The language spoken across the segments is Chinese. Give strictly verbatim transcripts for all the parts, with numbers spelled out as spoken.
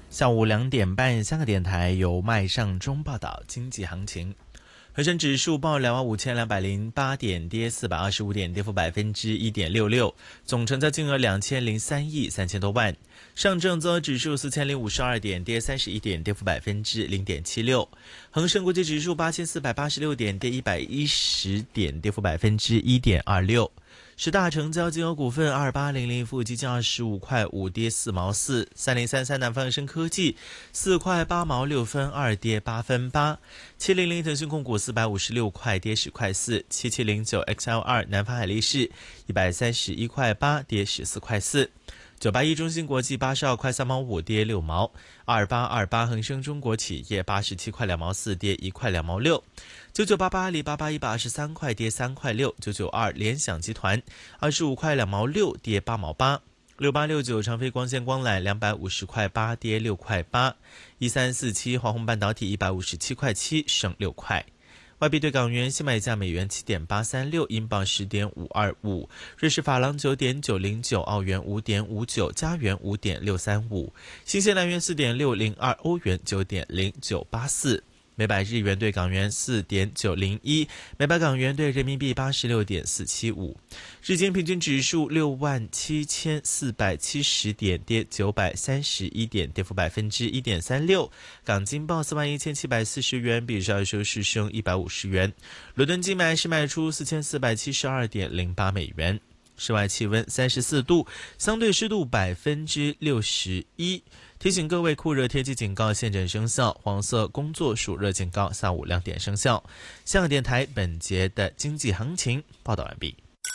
下午两点半，香港电台由麦尚中报道经济行情。恒生指数报两万五千两百零八点，跌四百二十五点，跌幅百分之一点六六，总成交金额两千零三亿三千多万。上证综合指数四千零五十二点，跌三十一点，跌幅百分之零点七六。恒生国际指数八千四百八十六点，跌一百一十点，跌幅百分之一点二六。十大成交金额股份二八零零富基金二十五块五，跌四毛四。三零三三南方恒生科技四块八毛六分二，跌八分八。七零零腾讯控股四百五十六块，跌十块四。七七零九 X L 二南方海力士一百三十一块八，跌十四块四。九八一中芯国际八十二块三毛五，跌六毛。二八二八恒生中国企业八十七块两毛四，跌一块两毛六。九九八八阿里巴巴一百二十三块，跌三块六。九九二联想集团二十五块两毛六，跌八毛八。六八六九长飞光纤光缆两百五十块八，跌六块八。一三四七华虹半导体一百五十七块七，升六块。外币对港元新买价美元七点八三六，英镑十点五二五，瑞士法郎九点九零九，澳元五点五九，加元五点六三五，新西兰元四点六零二，欧元九点零九八四。每百日元对港元 四点九零一， 每百港元对人民币 八十六点四七五。日经平均指数六万七千四百七十点，跌九百三十一点，跌幅百分之一点三六。港金报四万一千七百四十元，比上收市升一百五十元。伦敦金买是卖出四千四百七十二点零八美元。室外气温三十四度，相对湿度百分之六十一。提醒各位，酷热天气警告现正生效，黄色工作暑热警告下午两点生效。香港电台本节的经济行情报道完毕。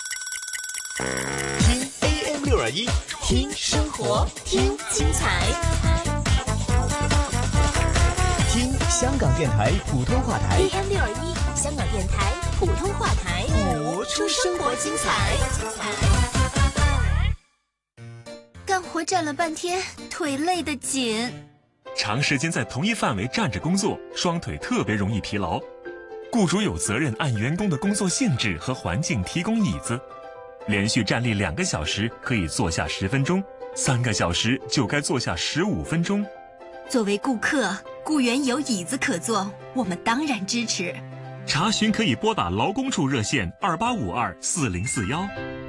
听 A M 六二一，听生活，听精彩，听香港电台普通话台 A M 六二一，香港电台普通话台， 活出生活精彩。 干活站了半天，腿累得紧。 长时间在同一范围站着工作，双腿特别容易疲劳。雇主有责任按员工的工作性质和环境提供椅子。连续站立两个小时可以坐下十分钟，三个小时就该坐下十五分钟。 作为顾客，雇员有椅子可坐，我们当然支持。 查询可以拨打劳工处热线二八五二四零四幺。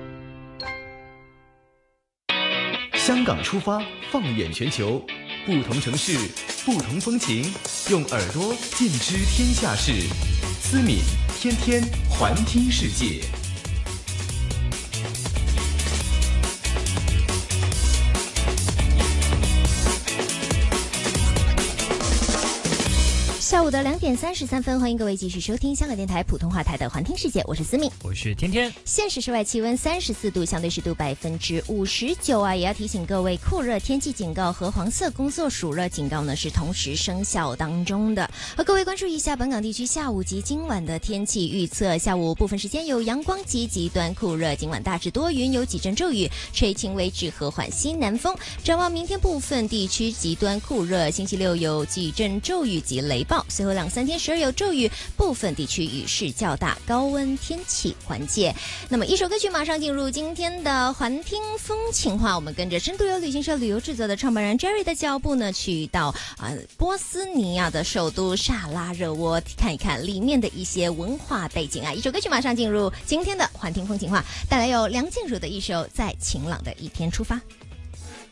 香港出发，放眼全球，不同城市，不同风情，用耳朵尽知天下事。思敏天天环听世界。 下午的两点三十三分，欢迎各位继续收听香港电台普通话台的环听世界，我是思敏， 我是天天。 现时室外气温三十四度，相对湿度百分之五十九啊，也要提醒各位，酷热天气警告和黄色工作暑热警告呢是同时生效当中的。和各位关注一下本港地区下午及今晚的天气预测。下午部分时间有阳光及极端酷热，今晚大致多云，有几阵骤雨，吹轻微至和缓西南风。展望明天部分地区极端酷热，星期六有几阵骤雨及雷暴。随后两三天时而有骤雨，部分地区雨势较大，高温天气缓解。那么一首歌曲马上进入今天的环听风情话，我们跟着深度游旅行社旅游制作的创办人 Jerry 的脚步呢，去到啊、呃、波斯尼亚的首都萨拉热窝，看一看里面的一些文化背景啊。一首歌曲马上进入今天的环听风情话，带来有梁静茹的一首《在晴朗的一天出发》。